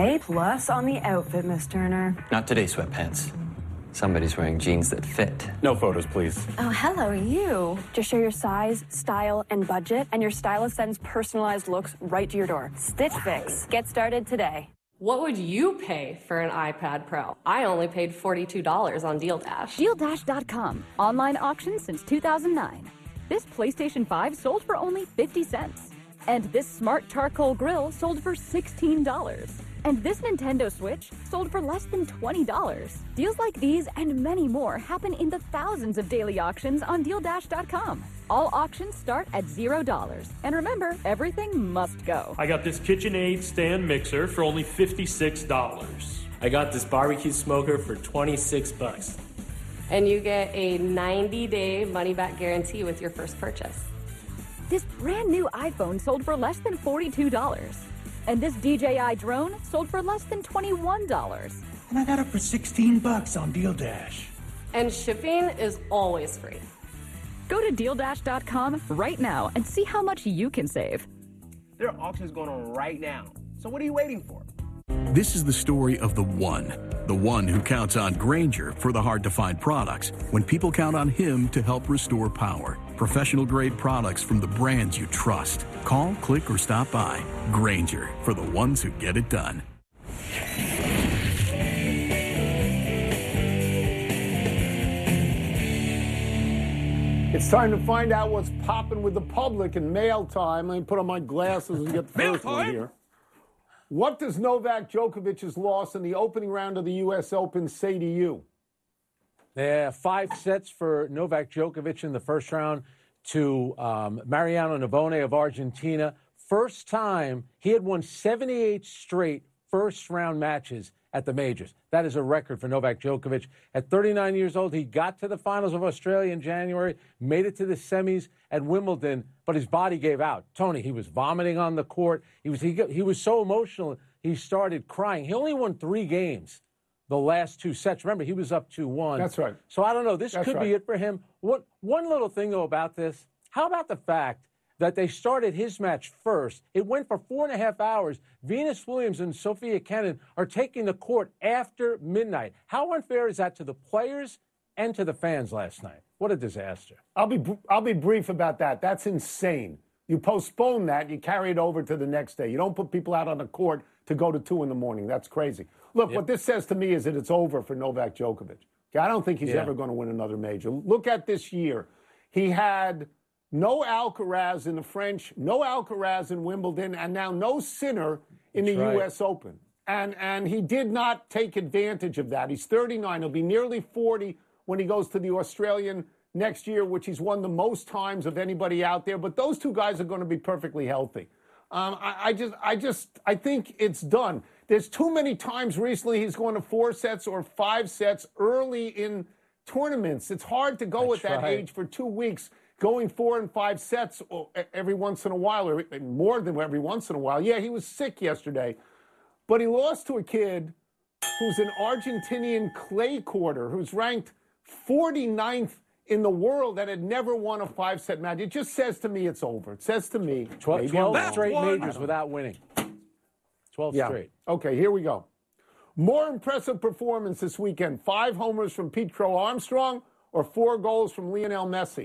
A+ on the outfit, Miss Turner. Not today, sweatpants. Somebody's wearing jeans that fit. No photos, please. Oh, hello, you. Just share your size, style, and budget, and your stylist sends personalized looks right to your door. Stitch Fix. Get started today. What would you pay for an iPad Pro? I only paid $42 on Deal Dash. DealDash.com. Online auction since 2009. This PlayStation 5 sold for only 50 cents. And this smart charcoal grill sold for $16. And this Nintendo Switch sold for less than $20. Deals like these and many more happen in the thousands of daily auctions on DealDash.com. All auctions start at $0. And remember, everything must go. I got this KitchenAid stand mixer for only $56. I got this barbecue smoker for $26. And you get a 90-day money-back guarantee with your first purchase. This brand new iPhone sold for less than $42. And this DJI drone sold for less than $21. And I got it for $16 on Deal Dash. And shipping is always free. Go to DealDash.com right now and see how much you can save. There are auctions going on right now. So what are you waiting for? This is the story of the one who counts on Grainger for the hard-to-find products when people count on him to help restore power. Professional-grade products from the brands you trust. Call, click, or stop by. Grainger, for the ones who get it done. It's time to find out what's popping with the public in mail time. Let me put on my glasses and get the first one here. What does Novak Djokovic's loss in the opening round of the U.S. Open say to you? Yeah, 5 sets for Novak Djokovic in the first round to Mariano Navone of Argentina. First time he had won 78 straight first-round matches at the majors. That is a record for Novak Djokovic. At 39 years old, he got to the finals of Australia in January, made it to the semis at Wimbledon, but his body gave out. Tony, he was vomiting on the court. He was so emotional, he started crying. He only won 3 games the last 2 sets. Remember, he was up 2-1. That's right. So I don't know. This could be it for him. One little thing, though, about this. How about the fact that they started his match first? It went for 4.5 hours. Venus Williams and Sophia Kenin are taking the court after midnight. How unfair is that to the players and to the fans last night? What a disaster. I'll be brief about that. That's insane. You postpone that, you carry it over to the next day. You don't put people out on the court to go to 2 in the morning. That's crazy. Look, what this says to me is that it's over for Novak Djokovic. Okay, I don't think he's ever going to win another major. Look at this year. He had no Alcaraz in the French, no Alcaraz in Wimbledon, and now no Sinner in the U.S. Open. And he did not take advantage of that. He's 39. He'll be nearly 40 when he goes to the Australian next year, which he's won the most times of anybody out there. But those 2 guys are going to be perfectly healthy. I think it's done. There's too many times recently he's going to 4 sets or 5 sets early in tournaments. It's hard to go at that age for 2 weeks, going 4 and 5 sets every once in a while, or more than every once in a while. Yeah, he was sick yesterday, but he lost to a kid who's an Argentinian clay courter who's ranked 49th in the world that had never won a 5-set match. It just says to me it's over. It says to me 12 straight majors without winning. 12 straight. Okay, here we go. More impressive performance this weekend: 5 homers from Pete Crow Armstrong or 4 goals from Lionel Messi?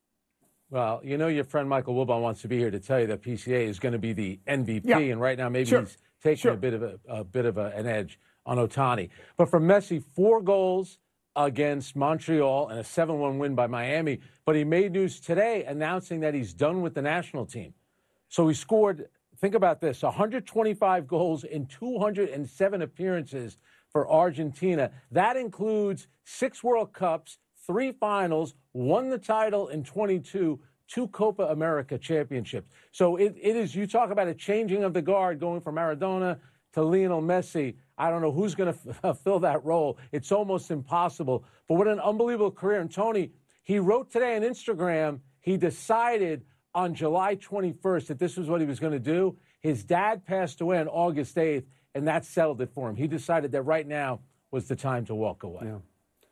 Well, you know your friend Michael Wilbon wants to be here to tell you that PCA is going to be the MVP, and right now maybe he's taking a bit of an edge on Ohtani. But for Messi, 4 goals against Montreal and a 7-1 win by Miami. But he made news today announcing that he's done with the national team. So he scored, think about this, 125 goals in 207 appearances for Argentina. That includes 6 World Cups, 3 finals, won the title in 22, 2 Copa America championships. So it is, you talk about a changing of the guard going from Maradona to Lionel Messi. I don't know who's going to fill that role. It's almost impossible. But what an unbelievable career. And Tony, he wrote today on Instagram, he decided on July 21st that this was what he was going to do. His dad passed away on August 8th, and that settled it for him. He decided that right now was the time to walk away. Yeah.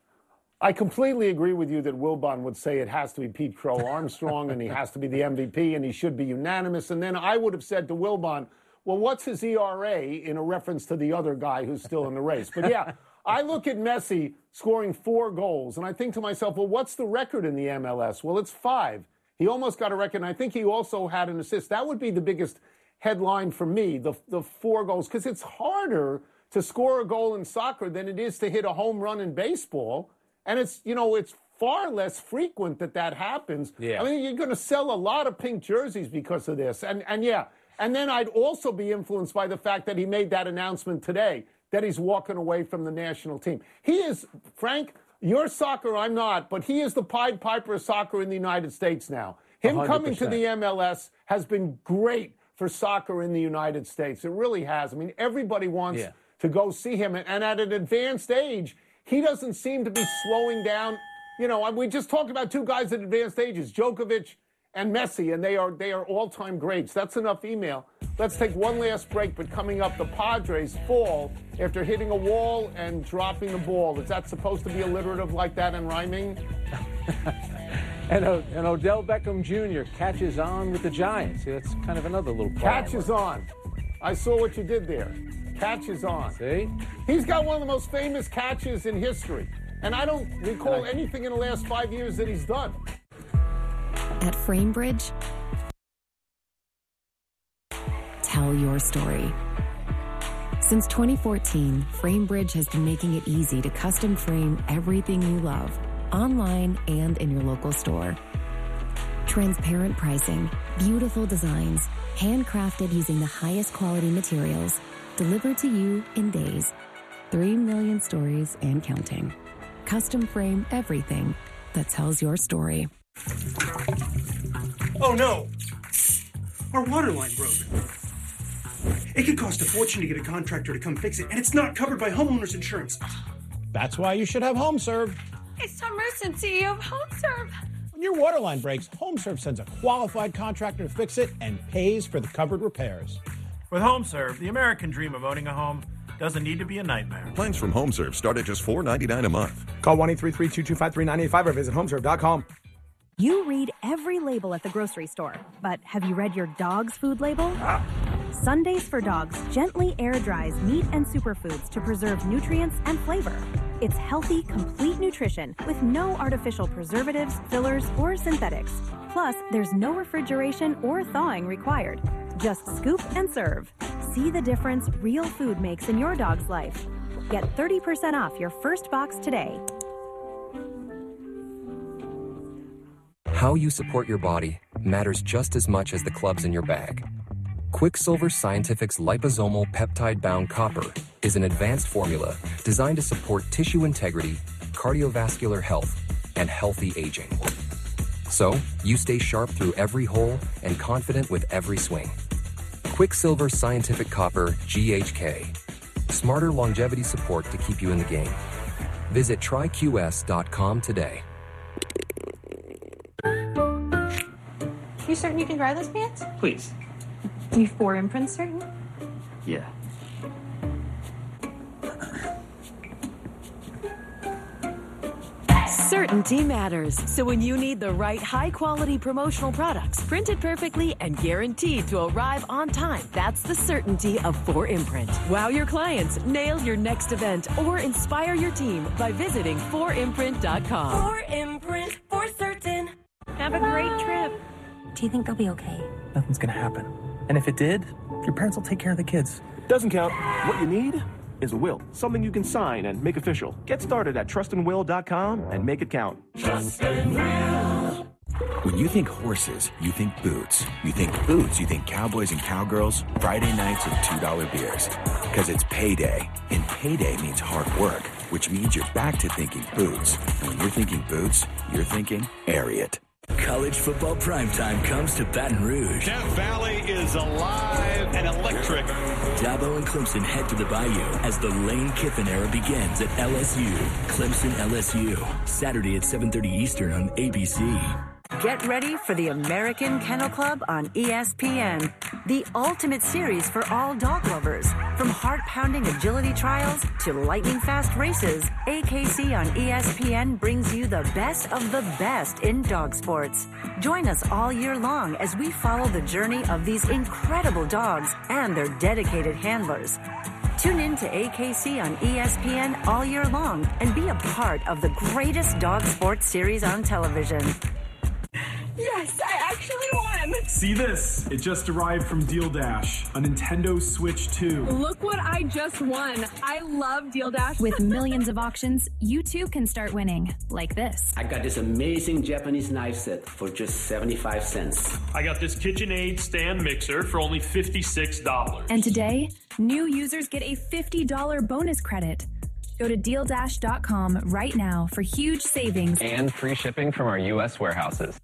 I completely agree with you that Wilbon would say it has to be Pete Crow Armstrong and he has to be the MVP and he should be unanimous. And then I would have said to Wilbon, well, what's his ERA in a reference to the other guy who's still in the race? But yeah, I look at Messi scoring 4 goals, and I think to myself, well, what's the record in the MLS? Well, it's 5. He almost got a record, and I think he also had an assist. That would be the biggest headline for me, the 4 goals, because it's harder to score a goal in soccer than it is to hit a home run in baseball. And it's far less frequent that happens. Yeah. I mean, you're going to sell a lot of pink jerseys because of this. And then I'd also be influenced by the fact that he made that announcement today that he's walking away from the national team. He is, Frank, you're soccer, I'm not, but he is the Pied Piper of soccer in the United States now. Him 100%. Coming to the MLS has been great for soccer in the United States. It really has. I mean, everybody wants to go see him. And at an advanced age, he doesn't seem to be slowing down. You know, we just talked about 2 guys at advanced ages, Djokovic and Messi, and they are all-time greats. That's enough email. Let's take one last break, but coming up, the Padres fall after hitting a wall and dropping the ball. Is that supposed to be alliterative like that and rhyming? And Odell Beckham Jr. catches on with the Giants. See, that's kind of another little catches on. I saw what you did there. Catches on. See? He's got one of the most famous catches in history. And I don't recall anything in the last 5 years that he's done. At Framebridge, tell your story. Since 2014, Framebridge has been making it easy to custom frame everything you love, online and in your local store. Transparent pricing, beautiful designs, handcrafted using the highest quality materials, delivered to you in days. 3 million stories and counting. Custom frame everything that tells your story. Oh no! Our water line broke. It could cost a fortune to get a contractor to come fix it, and it's not covered by homeowners insurance. That's why you should have HomeServe. It's Tom Merson, CEO of HomeServe. When your water line breaks, HomeServe sends a qualified contractor to fix it and pays for the covered repairs. With HomeServe, the American dream of owning a home doesn't need to be a nightmare. Plans from HomeServe start at just $4.99 a month. Call 1-833-225-3985 or visit homeserve.com. You read every label at the grocery store, but have you read your dog's food label? Sundays for Dogs gently air dries meat and superfoods to preserve nutrients and flavor. It's healthy, complete nutrition with no artificial preservatives, fillers, or synthetics. Plus, there's no refrigeration or thawing required. Just scoop and serve. See the difference real food makes in your dog's life. Get 30% off your first box today. How you support your body matters just as much as the clubs in your bag. Quicksilver Scientific's liposomal peptide-bound copper is an advanced formula designed to support tissue integrity, cardiovascular health, and healthy aging. So, you stay sharp through every hole and confident with every swing. Quicksilver Scientific Copper GHK. Smarter longevity support to keep you in the game. Visit tryqs.com today. You certain you can dry those pants? Please. You 4imprint certain? Yeah. Certainty matters. So when you need the right high-quality promotional products, printed perfectly and guaranteed to arrive on time, that's the certainty of 4imprint. Wow your clients, nail your next event, or inspire your team by visiting 4imprint.com. 4imprint, for certain. Have a great trip. Do you think they'll be okay? Nothing's gonna happen. And if it did, your parents will take care of the kids. Doesn't count. What you need is a will. Something you can sign and make official. Get started at trustandwill.com and make it count. Trust and Will. When you think horses, you think boots. You think boots, you think cowboys and cowgirls, Friday nights and $2 beers. Because it's payday, and payday means hard work, which means you're back to thinking boots. And when you're thinking boots, you're thinking Ariat. College football primetime comes to Baton Rouge. Death Valley is alive and electric. Dabo and Clemson head to the Bayou as the Lane Kiffin era begins at LSU. Clemson LSU, Saturday at 7:30 Eastern on ABC. Get ready for the American Kennel Club on ESPN, the ultimate series for all dog lovers. From heart-pounding agility trials to lightning-fast races, AKC on ESPN brings you the best of the best in dog sports. Join us all year long as we follow the journey of these incredible dogs and their dedicated handlers. Tune in to AKC on ESPN all year long and be a part of the greatest dog sports series on television. Yes, I actually won! See this? It just arrived from Deal Dash, a Nintendo Switch 2. Look what I just won. I love Deal Dash. With millions of auctions, you too can start winning, like this. I got this amazing Japanese knife set for just 75 cents. I got this KitchenAid stand mixer for only $56. And today, new users get a $50 bonus credit. Go to DealDash.com right now for huge savings and free shipping from our U.S. warehouses.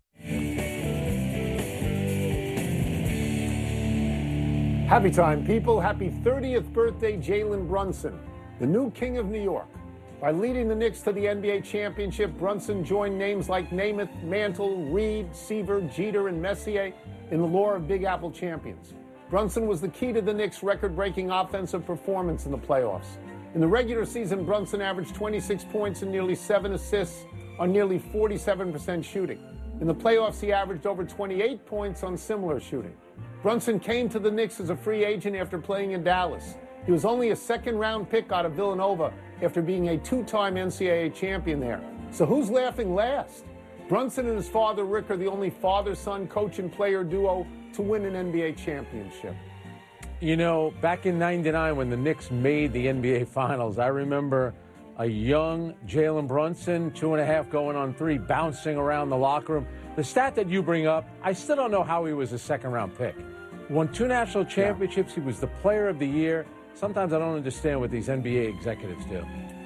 Happy time, people. Happy 30th birthday, Jalen Brunson, the new king of New York. By leading the Knicks to the NBA championship, Brunson joined names like Namath, Mantle, Reed, Seaver, Jeter, and Messier in the lore of Big Apple champions. Brunson was the key to the Knicks' record-breaking offensive performance in the playoffs. In the regular season, Brunson averaged 26 points and nearly 7 assists on nearly 47% shooting. In the playoffs, he averaged over 28 points on similar shooting. Brunson came to the Knicks as a free agent after playing in Dallas. He was only a second-round pick out of Villanova after being a two-time NCAA champion there. So who's laughing last? Brunson and his father, Rick, are the only father-son coach and player duo to win an NBA championship. You know, back in '99 when the Knicks made the NBA Finals, I remember a young Jalen Brunson, 2.5 going on 3, bouncing around the locker room. The stat that you bring up, I still don't know how he was a second-round pick. Won 2 national championships. He was the player of the year. Sometimes I don't understand what these NBA executives do.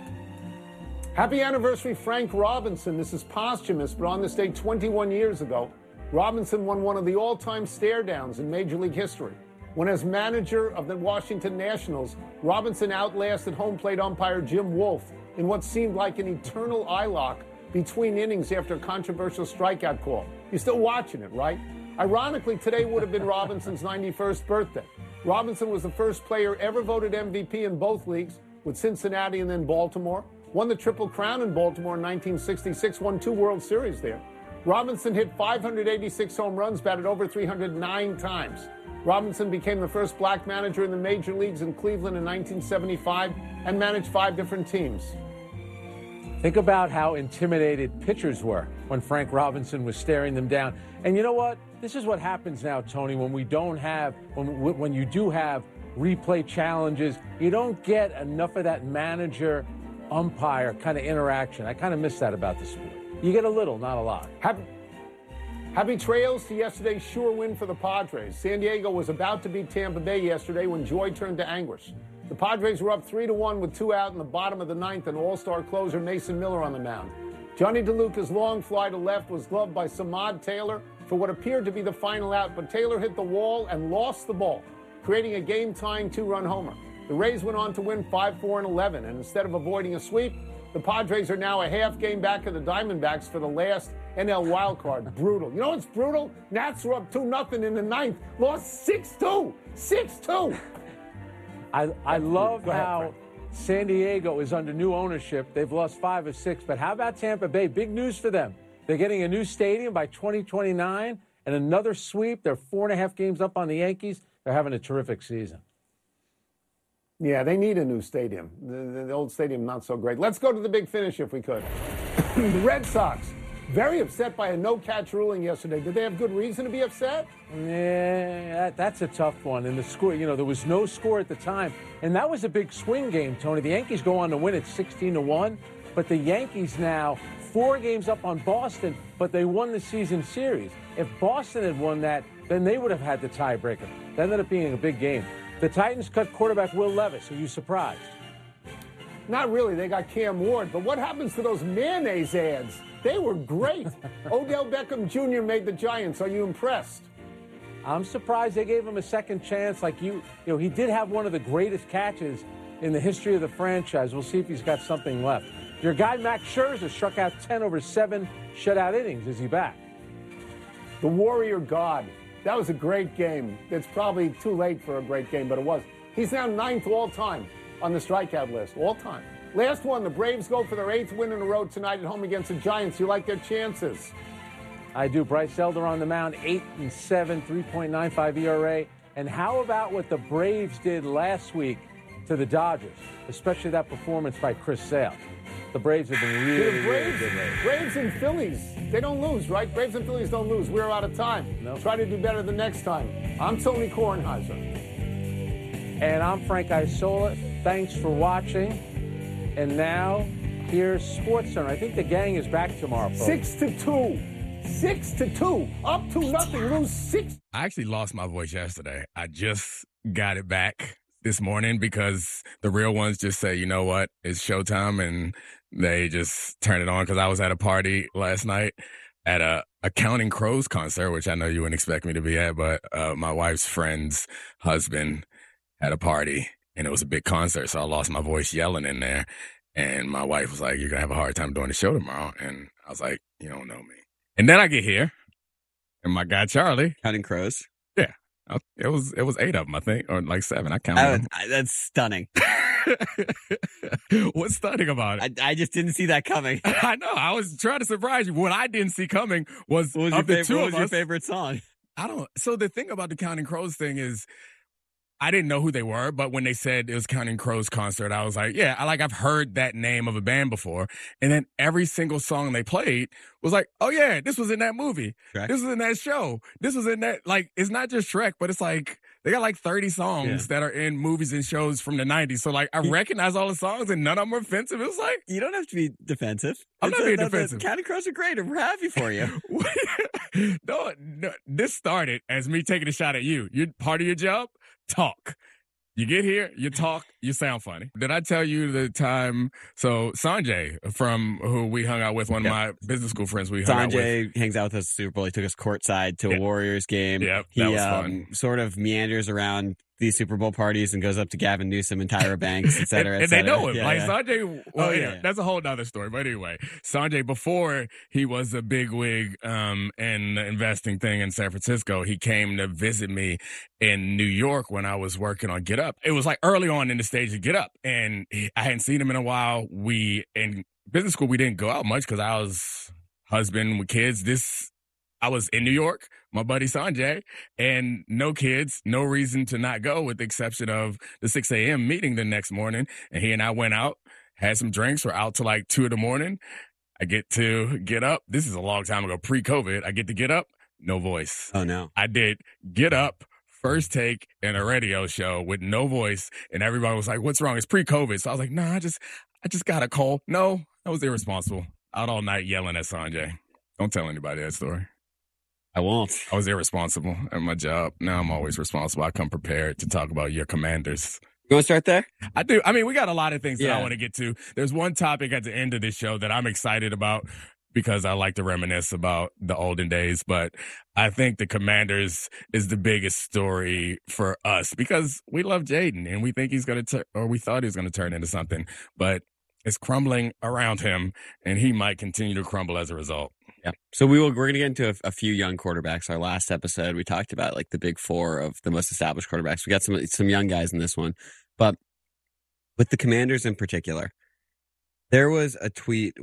Happy anniversary, Frank Robinson. This is posthumous, but on this day 21 years ago, Robinson won one of the all-time stare-downs in Major League history. When as manager of the Washington Nationals, Robinson outlasted home plate umpire Jim Wolfe in what seemed like an eternal eye lock between innings after a controversial strikeout call. You're still watching it, right? Ironically, today would have been Robinson's 91st birthday. Robinson was the first player ever voted MVP in both leagues, with Cincinnati and then Baltimore. Won the Triple Crown in Baltimore in 1966, won 2 World Series there. Robinson hit 586 home runs, batted over 309 times. Robinson became the first black manager in the major leagues in Cleveland in 1975 and managed 5 different teams. Think about how intimidated pitchers were when Frank Robinson was staring them down. And you know what? This is what happens now, Tony, when we don't have, when you do have replay challenges, you don't get enough of that manager-umpire kind of interaction. I kind of miss that about the sport. You get a little, not a lot. Happy trails to yesterday's sure win for the Padres. San Diego was about to beat Tampa Bay yesterday when joy turned to anguish. The Padres were up 3-1 with 2 out in the bottom of the 9th and all-star closer Mason Miller on the mound. Johnny DeLuca's long fly to left was gloved by Samad Taylor for what appeared to be the final out, but Taylor hit the wall and lost the ball, creating a game-tying 2-run homer. The Rays went on to win 5-4-11, and instead of avoiding a sweep, the Padres are now a half game back of the Diamondbacks for the last NL wildcard. Brutal. You know what's brutal? Nats were up 2-0 in the 9th. Lost 6-2. 6-2. I love how San Diego is under new ownership. They've lost 5 of 6. But how about Tampa Bay? Big news for them. They're getting a new stadium by 2029 and another sweep. They're 4.5 games up on the Yankees. They're having a terrific season. Yeah, they need a new stadium. The old stadium, not so great. Let's go to the big finish if we could. The Red Sox, very upset by a no-catch ruling yesterday. Did they have good reason to be upset? Yeah, that's a tough one. And the score, you know, there was no score at the time. And that was a big swing game, Tony. The Yankees go on to win it 16-1. But the Yankees now 4 games up on Boston, but they won the season series. If Boston had won that, then they would have had the tiebreaker. That ended up being a big game. The Titans cut quarterback Will Levis. Are you surprised? Not really. They got Cam Ward. But what happens to those mayonnaise ads? They were great. Odell Beckham Jr. made the Giants. Are you impressed? I'm surprised they gave him a second chance. Like you know, he did have one of the greatest catches in the history of the franchise. We'll see if he's got something left. Your guy, Max Scherzer, struck out 10 over 7 shutout innings. Is he back? The Warrior God. That was a great game. It's probably too late for a great game, but it was. He's now 9th all time on the strikeout list, all time. Last one, the Braves go for their 8th win in a row tonight at home against the Giants. You like their chances? I do. Bryce Elder on the mound, 8-7, 3.95 ERA. And how about what the Braves did last week to the Dodgers, especially that performance by Chris Sale? The Braves have been really good. Braves and Phillies, they don't lose, right? Braves and Phillies don't lose. We're out of time. Nope. Try to do better the next time. I'm Tony Kornheiser. And I'm Frank Isola. Thanks for watching. And now, here's SportsCenter. I think the gang is back tomorrow, folks. 6-2. 6-2. Up to nothing. Lose 6. I actually lost my voice yesterday. I just got it back this morning because the real ones just say, you know what, it's showtime, and they just turn it on because I was at a party last night at a Counting Crows concert, which I know you wouldn't expect me to be at, but my wife's friend's husband had a party, and it was a big concert, so I lost my voice yelling in there, and my wife was like, you're going to have a hard time doing the show tomorrow, and I was like, you don't know me. And then I get here, and my guy Charlie. Counting Crows? Yeah. It was 8 of them, I think, or like 7. I counted them. That's stunning. What's stunning about it? I just didn't see that coming. I know. I was trying to surprise you. What I didn't see coming was what was your favorite song? So the thing about the Counting Crows thing is, I didn't know who they were, but when they said it was Counting Crows concert, I was like, yeah, I've heard that name of a band before. And then every single song they played was like, oh yeah, this was in that movie. Shrek. This was in that show. This was in that, like, it's not just Shrek, but it's like, they got like 30 songs that are in movies and shows from the 90s. So like, I recognize all the songs and none of them are offensive. It was like, you don't have to be defensive. I'm not being defensive. Counting Crows are great. We're happy for you. No, this started as me taking a shot at you. You're part of your job. Talk. You get here, you talk, you sound funny. Did I tell you the time? So Sanjay, from who we hung out with, one of my business school friends, Sanjay hangs out with us at Super Bowl. He took us courtside to a Warriors game. Yep, that was fun. Sort of meanders around these Super Bowl parties and goes up to Gavin Newsom and Tyra Banks, et cetera, and they know him. Sanjay, that's a whole other story. But anyway, Sanjay, before he was a bigwig in the investing thing in San Francisco, he came to visit me in New York when I was working on Get Up. It was like early on in the stage of Get Up, and I hadn't seen him in a while. In business school, we didn't go out much because I was husband with kids. I was in New York, my buddy Sanjay, and no kids, no reason to not go with the exception of the 6 a.m. meeting the next morning. And he and I went out, had some drinks. We're out till like 2 a.m. I get to Get Up. This is a long time ago, pre-COVID. I get to Get Up, no voice. Oh, no. I did Get Up, first take, and a radio show with no voice. And everybody was like, what's wrong? It's pre-COVID. So I was like, nah, I just got a cold. No, I was irresponsible. Out all night yelling at Sanjay. Don't tell anybody that story. I won't. I was irresponsible at my job. Now I'm always responsible. I come prepared to talk about your Commanders. You want to start there? I do. I mean, we got a lot of things that I want to get to. There's one topic at the end of this show that I'm excited about because I like to reminisce about the olden days. But I think the Commanders is the biggest story for us because we love Jaden and we think he's going to we thought he was going to turn into something. But it's crumbling around him and he might continue to crumble as a result. Yeah. So we're going to get into a few young quarterbacks. Our last episode, we talked about like the big four of the most established quarterbacks. We got some young guys in this one, but with the Commanders in particular, there was a tweet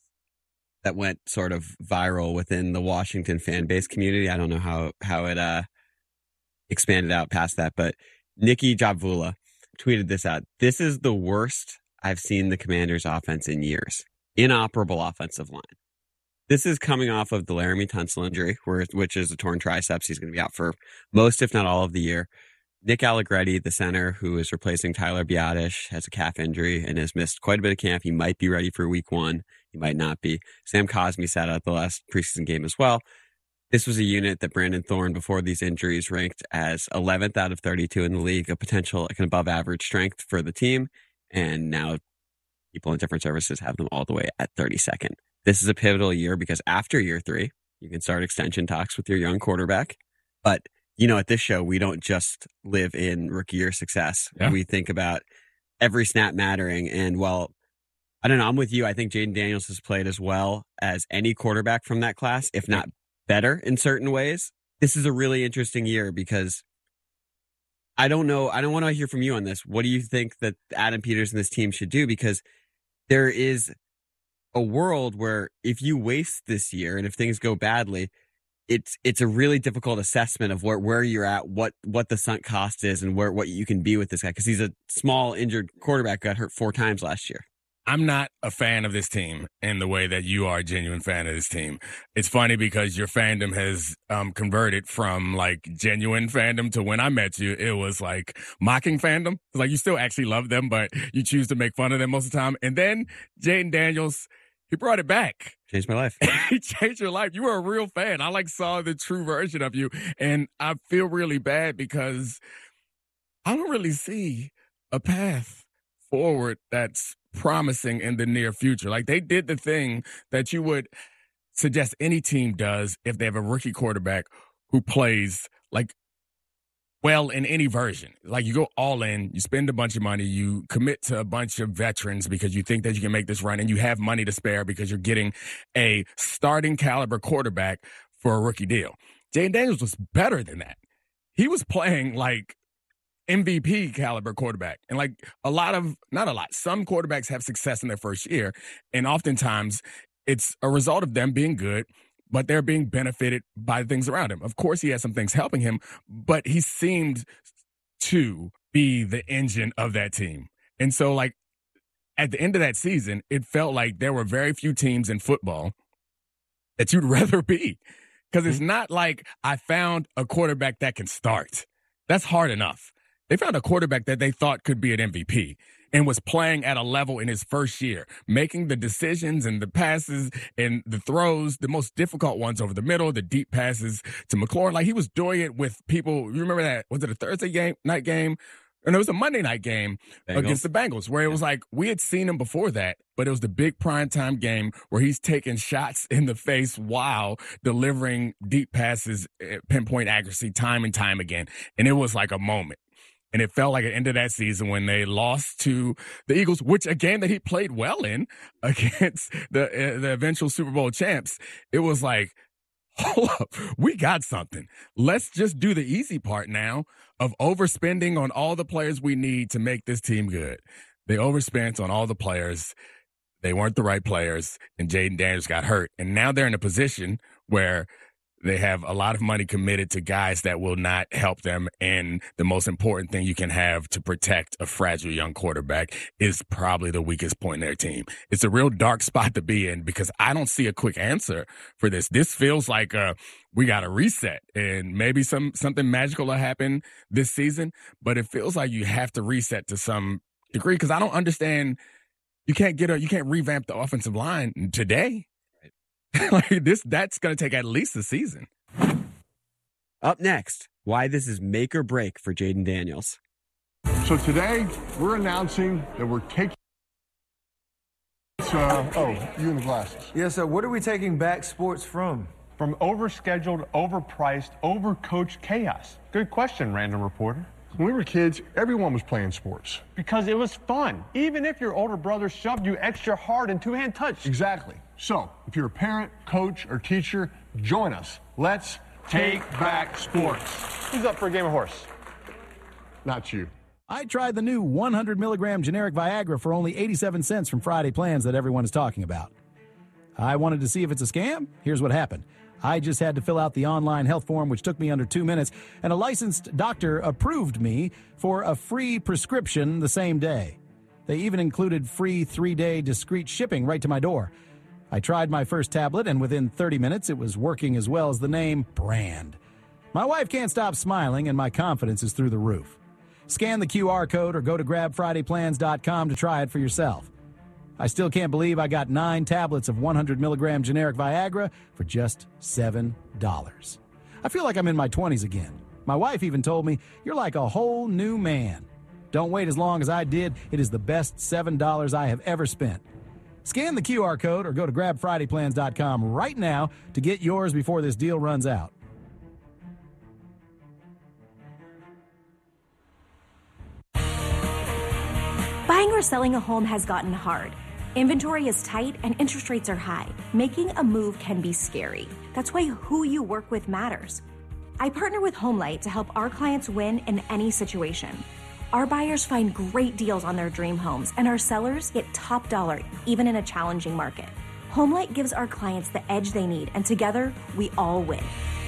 that went sort of viral within the Washington fan base community. I don't know how it expanded out past that, but Nikki Jabvula tweeted this out. This is the worst I've seen the Commanders offense in years. Inoperable offensive line. This is coming off of the Laramie Tunsil injury, which is a torn triceps. He's going to be out for most, if not all, of the year. Nick Allegretti, the center, who is replacing Tyler Biadasz, has a calf injury and has missed quite a bit of camp. He might be ready for week 1. He might not be. Sam Cosmi sat out the last preseason game as well. This was a unit that Brandon Thorne, before these injuries, ranked as 11th out of 32 in the league, a potential like an above-average strength for the team. And now people in different services have them all the way at 32nd. This is a pivotal year because after year 3, you can start extension talks with your young quarterback. But, at this show, we don't just live in rookie year success. Yeah. We think about every snap mattering. And I don't know, I'm with you. I think Jaden Daniels has played as well as any quarterback from that class, if not better in certain ways. This is a really interesting year because I don't know. I don't want to hear from you on this. What do you think that Adam Peters and this team should do? Because there is a world where if you waste this year and if things go badly, it's a really difficult assessment of where you're at, what the sunk cost is, and what you can be with this guy. Because he's a small injured quarterback, got hurt 4 times last year. I'm not a fan of this team in the way that you are a genuine fan of this team. It's funny because your fandom has converted from like genuine fandom to when I met you, it was like mocking fandom. Like you still actually love them, but you choose to make fun of them most of the time. And then Jayden Daniels, he brought it back. Changed my life. He changed your life. You were a real fan. I saw the true version of you. And I feel really bad because I don't really see a path forward that's promising in the near future. Like they did the thing that you would suggest any team does if they have a rookie quarterback who plays like well in any version. Like you go all in, you spend a bunch of money, you commit to a bunch of veterans because you think that you can make this run, and you have money to spare because you're getting a starting caliber quarterback for a rookie deal. Jayden Daniels was better than that. He was playing like MVP caliber quarterback. And like some quarterbacks have success in their first year. And oftentimes it's a result of them being good, but they're being benefited by the things around him. Of course, he has some things helping him, but he seemed to be the engine of that team. And so like at the end of that season, it felt like there were very few teams in football that you'd rather be. Because it's not like I found a quarterback that can start. That's hard enough. They found a quarterback that they thought could be an MVP and was playing at a level in his first year, making the decisions and the passes and the throws, the most difficult ones over the middle, the deep passes to McLaurin. Like he was doing it with people. You remember that? Was it a Thursday night game? And it was a Monday night game against the Bengals where it was like we had seen him before that, but it was the big primetime game where he's taking shots in the face while delivering deep passes, pinpoint accuracy time and time again. And it was like a moment. And it felt like at the end of that season when they lost to the Eagles, which a game that he played well in against the eventual Super Bowl champs, it was like, hold up, we got something. Let's just do the easy part now of overspending on all the players we need to make this team good. They overspent on all the players. They weren't the right players, and Jayden Daniels got hurt. And now they're in a position where they have a lot of money committed to guys that will not help them. And the most important thing you can have to protect a fragile young quarterback is probably the weakest point in their team. It's a real dark spot to be in because I don't see a quick answer for this. This feels like we got to reset, and maybe something magical will happen this season, but it feels like you have to reset to some degree because I don't understand. You can't revamp the offensive line today. That's going to take at least a season. Up next, why this is make or break for Jayden Daniels. So today, we're announcing that we're taking... you and the glasses. Yes, sir. What are we taking back sports from? From overscheduled, overpriced, overcoached chaos. Good question, random reporter. When we were kids, everyone was playing sports. Because it was fun. Even if your older brother shoved you extra hard in two-hand touch. Exactly. So, if you're a parent, coach, or teacher, join us. Let's take back sports. Who's up for a game of horse? Not you. I tried the new 100 milligram generic Viagra for only 87 cents from Friday Plans that everyone is talking about. I wanted to see if it's a scam. Here's what happened. I just had to fill out the online health form, which took me under 2 minutes, and a licensed doctor approved me for a free prescription the same day. They even included free 3-day discreet shipping right to my door. I tried my first tablet, and within 30 minutes, it was working as well as the name brand. My wife can't stop smiling, and my confidence is through the roof. Scan the QR code or go to grabfridayplans.com to try it for yourself. I still can't believe I got 9 tablets of 100 milligram generic Viagra for just $7. I feel like I'm in my 20s again. My wife even told me, "You're like a whole new man." Don't wait as long as I did. It is the best $7 I have ever spent. Scan the QR code or go to grabfridayplans.com right now to get yours before this deal runs out. Buying or selling a home has gotten hard. Inventory is tight and interest rates are high. Making a move can be scary. That's why who you work with matters. I partner with HomeLight to help our clients win in any situation. Our buyers find great deals on their dream homes, and our sellers get top dollar, even in a challenging market. HomeLight gives our clients the edge they need, and together, we all win.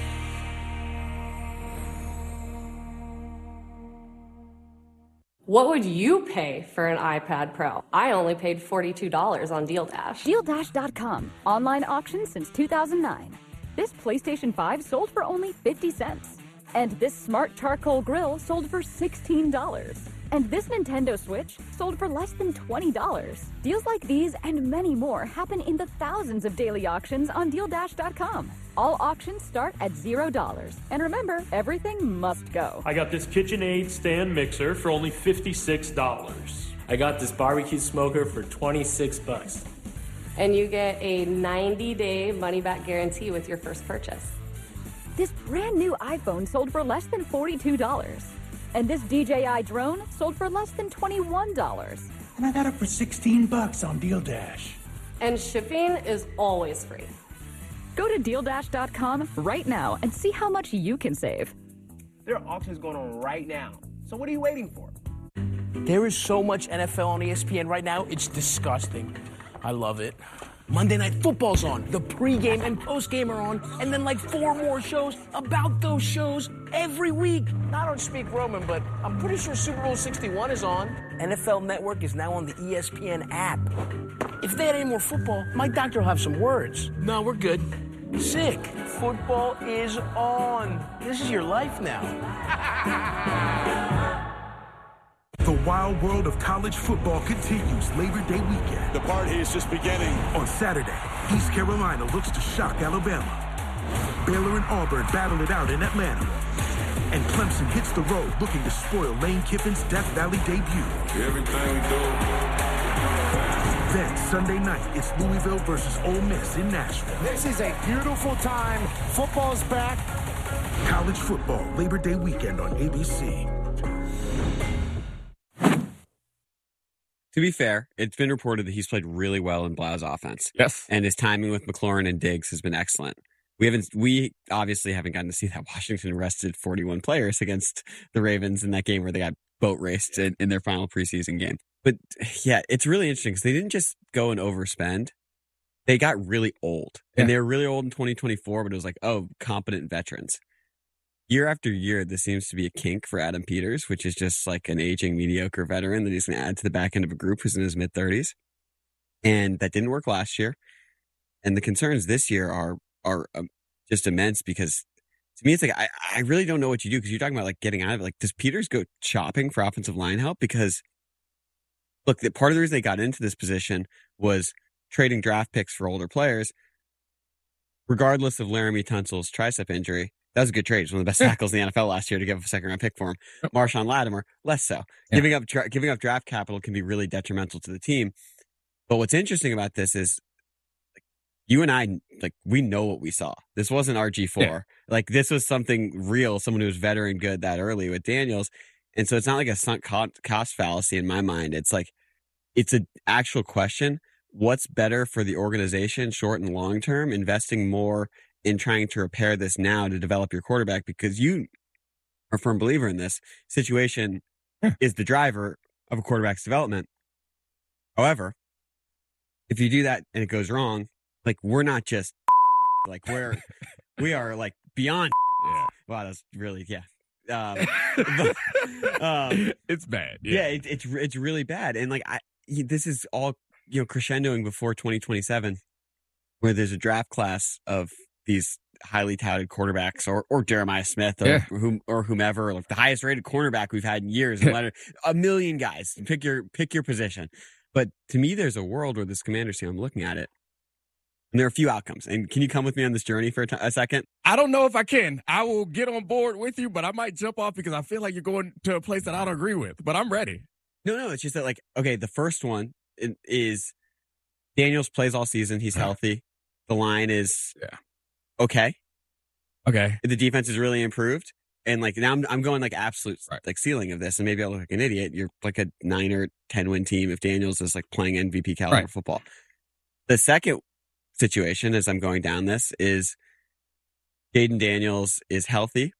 What would you pay for an iPad Pro? I only paid $42 on DealDash. DealDash.com. Online auction since 2009. This PlayStation 5 sold for only 50 cents. And this smart charcoal grill sold for $16. And this Nintendo Switch sold for less than $20. Deals like these and many more happen in the thousands of daily auctions on DealDash.com. All auctions start at $0. And remember, everything must go. I got this KitchenAid stand mixer for only $56. I got this barbecue smoker for $26. And you get a 90-day money-back guarantee with your first purchase. This brand new iPhone sold for less than $42. And this DJI drone sold for less than $21. And I got it for $16 on DealDash. And shipping is always free. Go to DealDash.com right now and see how much you can save. There are auctions going on right now. So what are you waiting for? There is so much NFL on ESPN right now, it's disgusting. I love it. Monday Night Football's on. The pregame and postgame are on. And then like 4 more shows about those shows every week. I don't speak Roman, but I'm pretty sure Super Bowl 61 is on. NFL Network is now on the ESPN app. If they had any more football, my doctor will have some words. No, we're good. Sick. Football is on. This is your life now. The wild world of college football continues Labor Day weekend. The party is just beginning. On Saturday, East Carolina looks to shock Alabama. Baylor and Auburn battle it out in Atlanta. And Clemson hits the road looking to spoil Lane Kiffin's Death Valley debut. Everything we do. Then Sunday night, it's Louisville versus Ole Miss in Nashville. This is a beautiful time. Football's back. College football Labor Day weekend on ABC. To be fair, it's been reported that he's played really well in Blau's offense. Yes. And his timing with McLaurin and Diggs has been excellent. We obviously haven't gotten to see that Washington rested 41 players against the Ravens in that game where they got boat raced in their final preseason game. But yeah, it's really interesting because they didn't just go and overspend. They got really old. And they were really old in 2024, but it was like, oh, competent veterans. Year after year, this seems to be a kink for Adam Peters, which is just like an aging, mediocre veteran that he's going to add to the back end of a group who's in his mid-30s. And that didn't work last year. And the concerns this year are just immense because to me, it's like, I really don't know what you do because you're talking about like getting out of it. Like, does Peters go shopping for offensive line help? Because, look, part of the reason they got into this position was trading draft picks for older players, regardless of Laramie Tunsil's tricep injury. That was a good trade. It was one of the best tackles in the NFL last year to give up a second-round pick for him. Marshawn Lattimore, less so. Yeah. Giving up draft capital can be really detrimental to the team. But what's interesting about this is like, you and I, like, we know what we saw. This wasn't RG4. Yeah. Like, this was something real, someone who was veteran good that early with Daniels. And so it's not like a sunk cost fallacy in my mind. It's like, it's an actual question. What's better for the organization, short and long term, investing more in trying to repair this now to develop your quarterback, because you are a firm believer in this situation is the driver of a quarterback's development. However, if you do that and it goes wrong, like, we're not just like we are like beyond. Yeah. Wow, that's really it's bad. Yeah, it's really bad, and like this is all crescendoing before 2027, where there's a draft class of these highly touted quarterbacks or Jeremiah Smith or whomever, like the highest rated cornerback we've had in years. A million guys. Pick your position. But to me, there's a world where this Commanders team, I'm looking at it, and there are a few outcomes. And can you come with me on this journey for a second? I don't know if I can. I will get on board with you, but I might jump off because I feel like you're going to a place that I don't agree with. But I'm ready. No, it's just that, like, okay, the first one is Daniels plays all season. He's healthy. The line is okay. The defense is really improved. And like now I'm going like absolute like ceiling of this, and maybe I'll look like an idiot. You're like a 9 or 10 win team if Daniels is like playing MVP caliber football. The second situation as I'm going down this is Jaden Daniels is healthy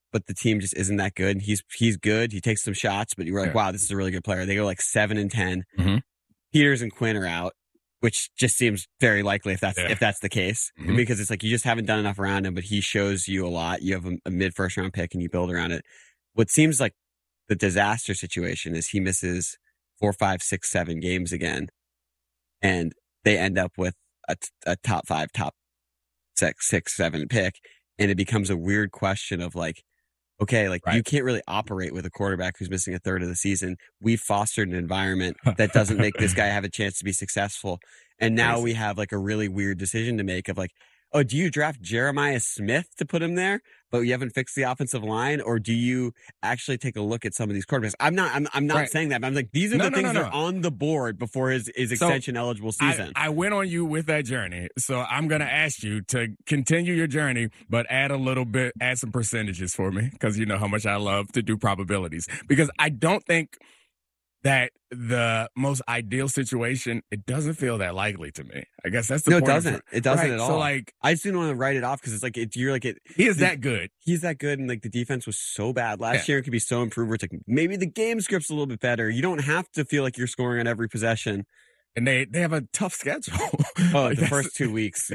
but the team just isn't that good. He's good. He takes some shots, but you're like, wow, this is a really good player. They go like 7-10. Mm-hmm. Peters and Quinn are out, which just seems very likely if that's the case, because it's like you just haven't done enough around him, but he shows you a lot. You have a mid-first round pick and you build around it. What seems like the disaster situation is he misses 4, 5, 6, 7 games again, and they end up with a top 5, top 6, 7 pick, and it becomes a weird question of like, okay, like you can't really operate with a quarterback who's missing a third of the season. We've fostered an environment that doesn't make this guy have a chance to be successful. And now we have like a really weird decision to make of like, oh, do you draft Jeremiah Smith to put him there, but you haven't fixed the offensive line? Or do you actually take a look at some of these quarterbacks? I'm not saying that, but I'm like, these are the things that are on the board before his extension eligible season. I went on you with that journey. So I'm going to ask you to continue your journey, but add some percentages for me, because you know how much I love to do probabilities, because I don't think that the most ideal situation, it doesn't feel that likely to me. I guess that's the point. No, it doesn't. It doesn't at all. So like, I just didn't want to write it off because it's like, he is that good. He's that good. And like the defense was so bad last year. It could be so improved where it's like, maybe the game script's a little bit better. You don't have to feel like you're scoring on every possession. And they have a tough schedule. Like the first 2 weeks,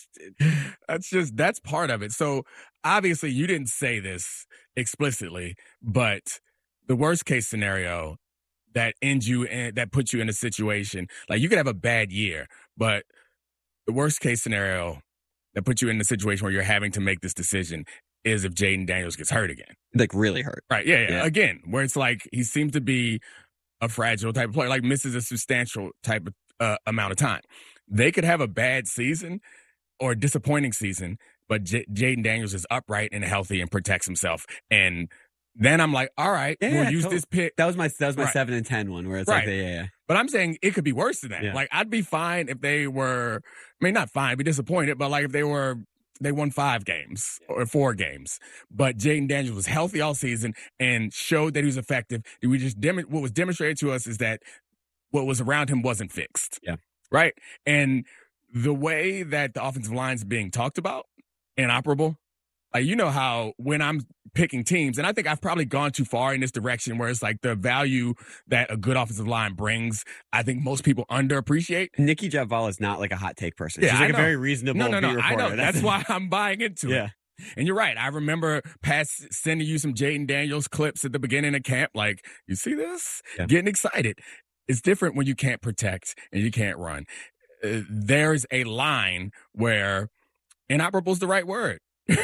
that's part of it. So obviously you didn't say this explicitly, but the worst case scenario that that puts you in a situation, like you could have a bad year, but the worst case scenario that puts you in a situation where you're having to make this decision is if Jayden Daniels gets hurt again. Like really hurt. Right. Yeah. Again, where it's like he seems to be a fragile type of player, like misses a substantial type of amount of time. They could have a bad season or a disappointing season, but Jayden Daniels is upright and healthy and protects himself. And then I'm like, all right, we'll use this pick. That was my 7-10 one where it's like, But I'm saying it could be worse than that. Yeah. Like I'd be fine if they were, not fine, be disappointed, but like if they won 5 games or 4 games, but Jayden Daniels was healthy all season and showed that he was effective. What was demonstrated to us is that what was around him wasn't fixed. Yeah. Right. And the way that the offensive line is being talked about, inoperable. Like, you know how when I'm picking teams, and I think I've probably gone too far in this direction where it's like the value that a good offensive line brings, I think most people underappreciate. Nikki Jabvala is not like a hot take person. Yeah, she's like a very reasonable beat reporter. I know. That's why I'm buying into it. And you're right. I remember sending you some Jayden Daniels clips at the beginning of camp. Like, you see this? Yeah. Getting excited. It's different when you can't protect and you can't run. There's a line where inoperable is the right word.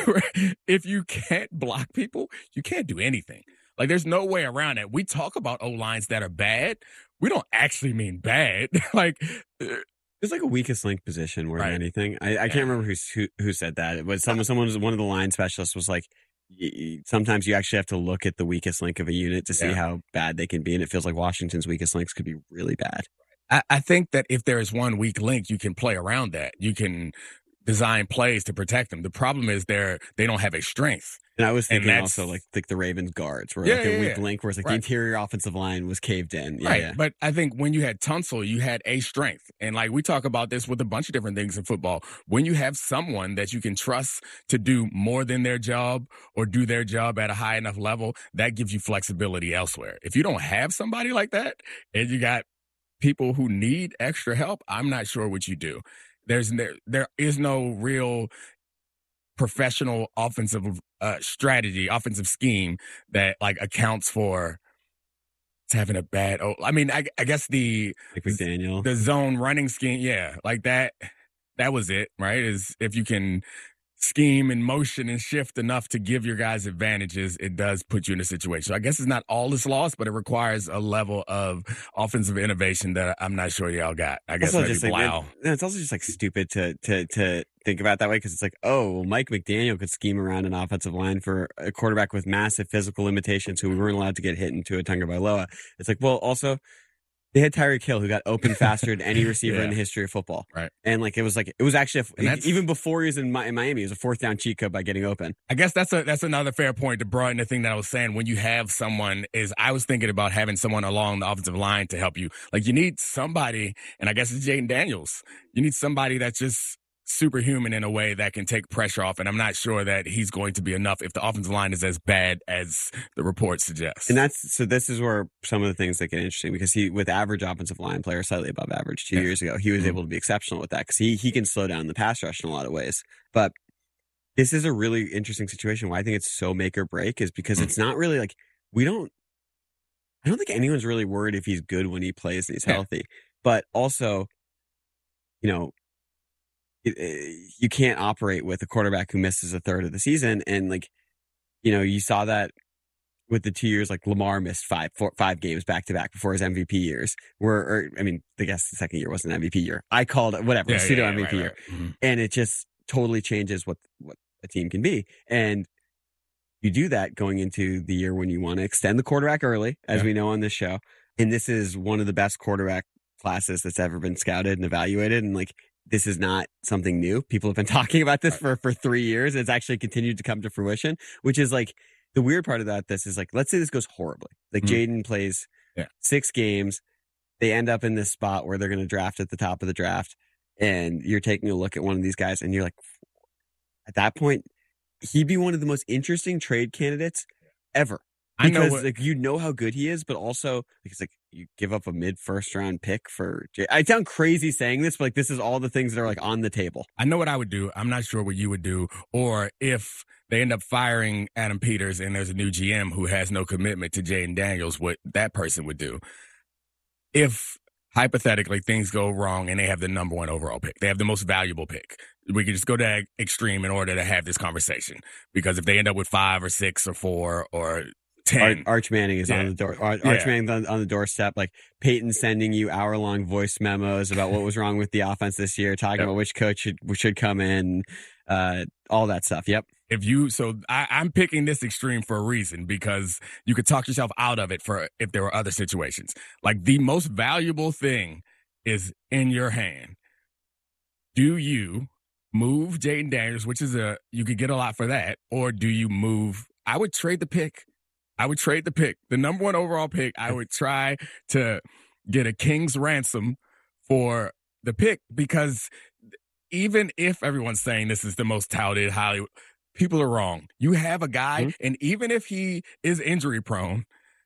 If you can't block people, you can't do anything. Like, there's no way around it. We talk about O-lines that are bad. We don't actually mean bad. Like, it's like a weakest link position more than anything. I can't remember who said that. It was one of the line specialists was like, sometimes you actually have to look at the weakest link of a unit to see how bad they can be. And it feels like Washington's weakest links could be really bad. I think that if there is one weak link, you can play around that. You can design plays to protect them. The problem is they don't have a strength. And I was thinking also like the Ravens guards were like a weak link where it's like the interior offensive line was caved in. But I think when you had Tunsil, you had a strength. And like we talk about this with a bunch of different things in football. When you have someone that you can trust to do more than their job or do their job at a high enough level, that gives you flexibility elsewhere. If you don't have somebody like that and you got people who need extra help, I'm not sure what you do. There is no real professional offensive strategy, offensive scheme that like accounts for having a bad. I mean, I guess the zone running scheme, like that was it, right? Is if you can scheme and motion and shift enough to give your guys advantages, it does put you in a situation. So I guess it's not all is lost, but it requires a level of offensive innovation that I'm not sure y'all got. I guess it's also just like stupid to think about that way because it's like, oh, well, Mike McDaniel could scheme around an offensive line for a quarterback with massive physical limitations who we weren't allowed to get hit into a Tagovailoa. It's like, well, also they had Tyreek Hill who got open faster than any receiver in the history of football. Right. And like, it was actually, even before he was in Miami, it was a 4th down cheat code by getting open. I guess that's another fair point to broaden the thing that I was saying. When you have someone I was thinking about having someone along the offensive line to help you. Like you need somebody, and I guess it's Jayden Daniels. You need somebody that's just superhuman in a way that can take pressure off, and I'm not sure that he's going to be enough if the offensive line is as bad as the report suggests. And this is where some of the things that get interesting, because he, with average offensive line player, slightly above average 2 years ago, he was able to be exceptional with that because he can slow down the pass rush in a lot of ways. But this is a really interesting situation. Why I think it's so make or break is because it's not really like I don't think anyone's really worried if he's good when he plays and he's healthy. But also, you know, you can't operate with a quarterback who misses a third of the season. And like, you know, you saw that with the 2 years, like Lamar missed five games back to back before his MVP years. I guess the second year wasn't an MVP year. I called it whatever, pseudo MVP year. Mm-hmm. And it just totally changes what a team can be. And you do that going into the year when you want to extend the quarterback early, as we know on this show. And this is one of the best quarterback classes that's ever been scouted and evaluated. And like, this is not something new. People have been talking about this for 3 years. It's actually continued to come to fruition, which is like the weird part about this is like, let's say this goes horribly. Like Jaden plays 6 games. They end up in this spot where they're going to draft at the top of the draft. And you're taking a look at one of these guys and you're like, at that point, he'd be one of the most interesting trade candidates ever. Because like you know how good he is, but also it's like you give up a mid-first round pick for I sound crazy saying this, but like this is all the things that are like on the table. I know what I would do. I'm not sure what you would do, or if they end up firing Adam Peters and there's a new GM who has no commitment to Jaden Daniels, what that person would do. If hypothetically things go wrong and they have the number 1 overall pick, they have the most valuable pick. We could just go to that extreme in order to have this conversation, because if they end up with 5 or 6 or 4 or 10. Arch Manning is on the door. Arch Manning's on the doorstep. Like Peyton sending you hour-long voice memos about what was wrong with the offense this year, talking about which coach should come in, all that stuff. Yep. I'm picking this extreme for a reason, because you could talk yourself out of it if there were other situations. Like the most valuable thing is in your hand. Do you move Jaden Daniels, which is you could get a lot for that, or do you move? I would trade the pick. The number 1 overall pick. I would try to get a king's ransom for the pick, because even if everyone's saying this is the most touted Hollywood, people are wrong. You have a guy, and even if he is injury prone,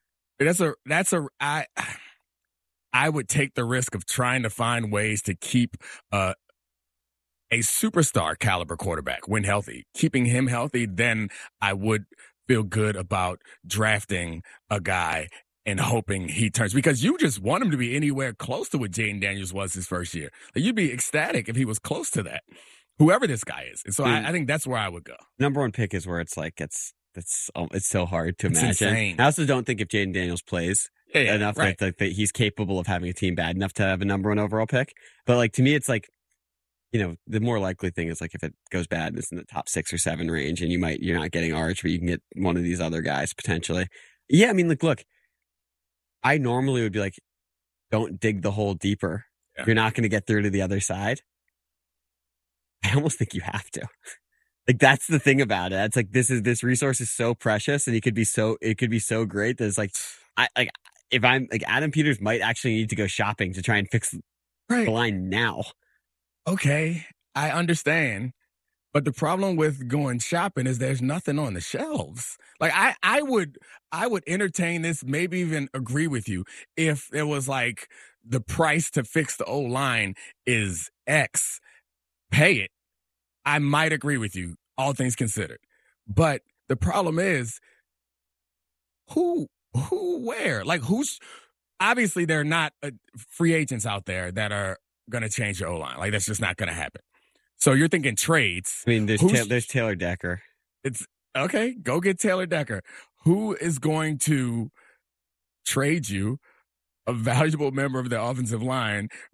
I would take the risk of trying to find ways to keep a superstar caliber quarterback when healthy. Keeping him healthy, then I would feel good about drafting a guy and hoping he turns, because you just want him to be anywhere close to what Jaden Daniels was his first year. Like, you'd be ecstatic if he was close to that, whoever this guy is. And so I think that's where I would go. Number 1 pick is where it's like, it's so hard to imagine. Insane. I also don't think if Jaden Daniels plays enough that he's capable of having a team bad enough to have a number 1 overall pick. But like, to me, it's like, you know, the more likely thing is like if it goes bad, it's in the top 6 or 7 range, and you're not getting Arch, but you can get one of these other guys potentially. Yeah, I mean, like, look, I normally would be like, don't dig the hole deeper. Yeah. You're not going to get through to the other side. I almost think you have to. Like, that's the thing about it. It's like this resource is so precious, and it could be so great that it's like, if I'm like, Adam Peters might actually need to go shopping to try and fix the line now. Okay, I understand. But the problem with going shopping is there's nothing on the shelves. Like, I would entertain this, maybe even agree with you, if it was like the price to fix the old line is X, pay it. I might agree with you, all things considered. But the problem is, where? Like, obviously there are not free agents out there that are going to change your O-line. Like, that's just not going to happen. So you're thinking trades. I mean, there's Taylor Decker. It's okay. Go get Taylor Decker. Who is going to trade you a valuable member of the offensive line